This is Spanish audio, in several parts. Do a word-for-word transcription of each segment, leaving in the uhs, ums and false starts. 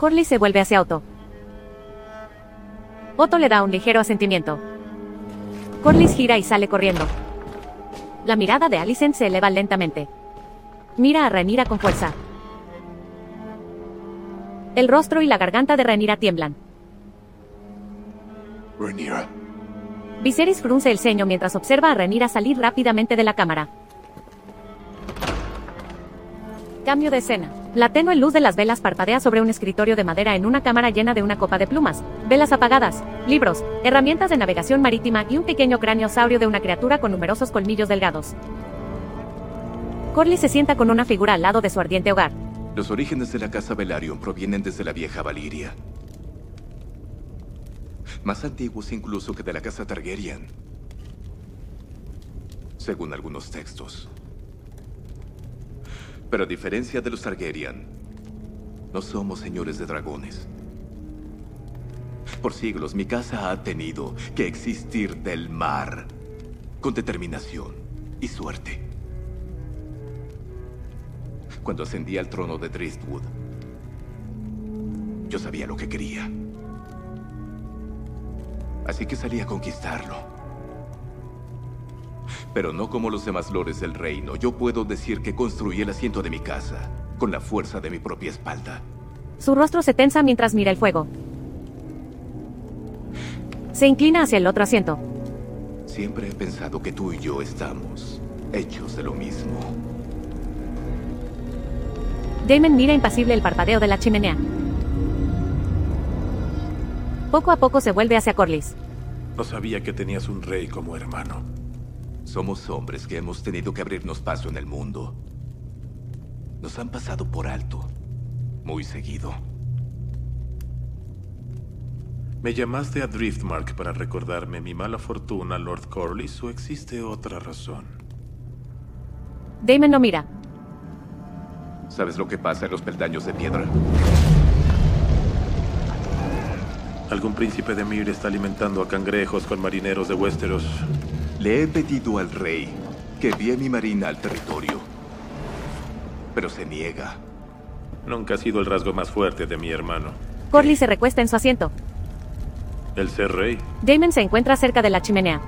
Corlys se vuelve hacia Otto. Otto le da un ligero asentimiento. Corlys gira y sale corriendo. La mirada de Alicent se eleva lentamente. Mira a Rhaenyra con fuerza. El rostro y la garganta de Rhaenyra tiemblan. Rhaenyra. Viserys frunce el ceño mientras observa a Rhaenyra salir rápidamente de la cámara. Cambio de escena. La tenue luz de las velas parpadea sobre un escritorio de madera en una cámara llena de una copa de plumas, velas apagadas, libros, herramientas de navegación marítima y un pequeño cráneo saurio de una criatura con numerosos colmillos delgados. Corlys se sienta con una figura al lado de su ardiente hogar. Los orígenes de la casa Velaryon provienen desde la vieja Valyria. Más antiguos incluso que de la casa Targaryen, según algunos textos. Pero a diferencia de los Targaryen, no somos señores de dragones. Por siglos, mi casa ha tenido que existir del mar, con determinación y suerte. Cuando ascendí al trono de Driftwood, yo sabía lo que quería. Así que salí a conquistarlo. Pero no como los demás lores del reino. Yo puedo decir que construí el asiento de mi casa con la fuerza de mi propia espalda. Su rostro se tensa mientras mira el fuego. Se inclina hacia el otro asiento. Siempre he pensado que tú y yo estamos hechos de lo mismo. Daemon mira impasible el parpadeo de la chimenea. Poco a poco se vuelve hacia Corlys. No sabía que tenías un rey como hermano. Somos hombres que hemos tenido que abrirnos paso en el mundo. Nos han pasado por alto, muy seguido. ¿Me llamaste a Driftmark para recordarme mi mala fortuna, Lord Corlys, o existe otra razón? Daemon no mira. ¿Sabes lo que pasa en los peldaños de piedra? Algún príncipe de Mir está alimentando a cangrejos con marineros de Westeros. Le he pedido al rey que envíe mi marina al territorio, pero se niega. Nunca ha sido el rasgo más fuerte de mi hermano. Corlys se recuesta en su asiento. ¿El ser rey? Daemon se encuentra cerca de la chimenea.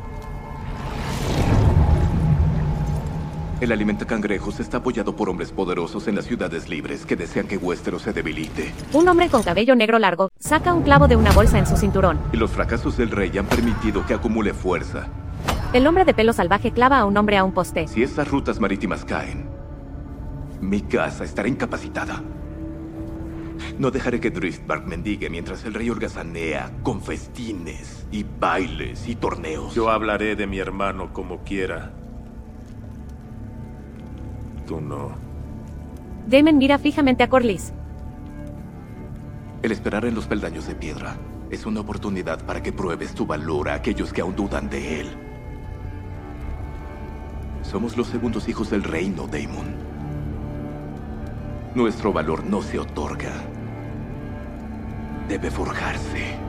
El alimentacangrejos está apoyado por hombres poderosos en las ciudades libres que desean que Westeros se debilite. Un hombre con cabello negro largo saca un clavo de una bolsa en su cinturón. Y los fracasos del rey han permitido que acumule fuerza. El hombre de pelo salvaje clava a un hombre a un poste. Si estas rutas marítimas caen, mi casa estará incapacitada. No dejaré que Driftmark mendigue mientras el rey holgazanea con festines y bailes y torneos. Yo hablaré de mi hermano como quiera. Tú no. Daemon mira fijamente a Corlys. El esperar en los peldaños de piedra es una oportunidad para que pruebes tu valor a aquellos que aún dudan de él. Somos los segundos hijos del reino, Daemon. Nuestro valor no se otorga. Debe forjarse.